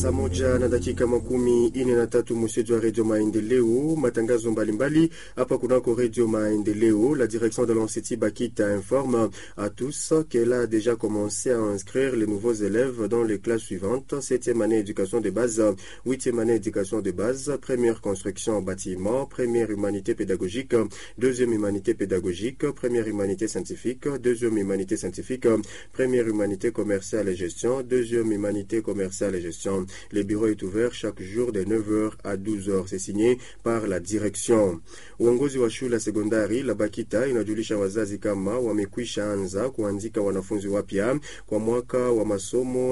Saa moja na dakika 43 msitu wa Radio Maendeleo, matangazo mbalimbali hapa kunako Radio Maendeleo. La direction de l'Institut Bakita informe à tous qu'elle a déjà commencé à inscrire les nouveaux élèves dans les classes suivantes: 7e année éducation de base, 8e année éducation de base, première construction bâtiment, première humanité pédagogique, deuxième humanité pédagogique, première humanité scientifique, deuxième humanité scientifique, première humanité commerciale et gestion, deuxième humanité commerciale et gestion. Le bureau est ouvert chaque jour de 9h à 12h. C'est signé par la direction. Uongozi wa shule sekondari la Bakita inajulisha wazazi kama wamekwisha anza kuandika wanafunzi wapya kwa mwaka wa masomo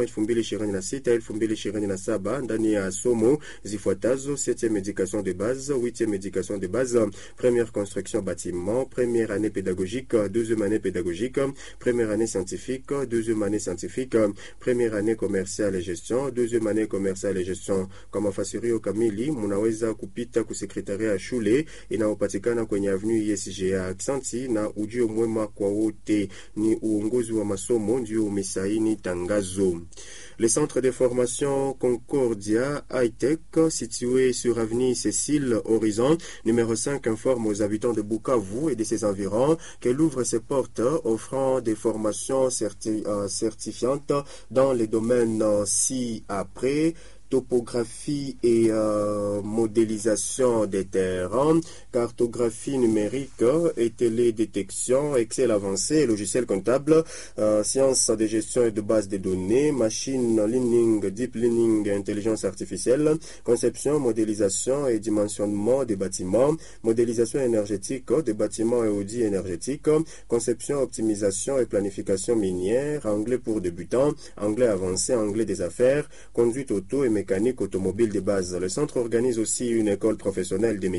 2026-2027 ndani ya somo zifuatazo: 7e éducation de base, 8e éducation de base, première construction bâtiment, première année pédagogique, deuxième année pédagogique, première année scientifique, deuxième année scientifique, première année commerciale et gestion, deuxième année commerciale et gestion. Kwa mafasirio kamili munaweza kupita ku sekretaria ya shule inayopatikana kwenye avenue ESGA. Aksanti na ujio mwema kwa wote. Ni uongozi wa masomo ndio umesaini tangazo. Le centre de formation Concordia High-Tech, situé sur avenue Cécile Horizon, numéro 5, informe aux habitants de Bukavu et de ses environs qu'elle ouvre ses portes, offrant des formations certifiantes dans les domaines ci-après: topographie et modélisation des terrains, cartographie numérique et télédétection, Excel avancé, logiciel comptable, sciences de gestion et de base de données, machine learning, deep learning, intelligence artificielle, conception, modélisation et dimensionnement des bâtiments, modélisation énergétique des bâtiments et audits énergétiques, conception, optimisation et planification minière, anglais pour débutants, anglais avancé, anglais des affaires, conduite auto et mécanique automobile de base. Le centre organise aussi une école professionnelle de métiers